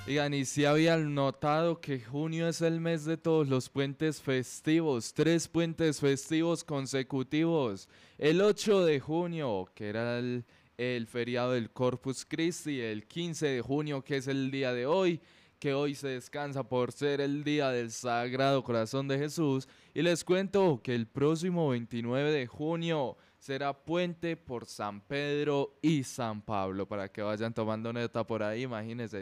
Oigan, y si habían notado que junio es el mes de todos los puentes festivos, 3 puentes festivos consecutivos. El 8 de junio, que era el feriado del Corpus Christi, el 15 de junio, que es el día de hoy, que hoy se descansa por ser el día del Sagrado Corazón de Jesús. Y les cuento que el próximo 29 de junio será puente por San Pedro y San Pablo, para que vayan tomando nota por ahí, imagínense.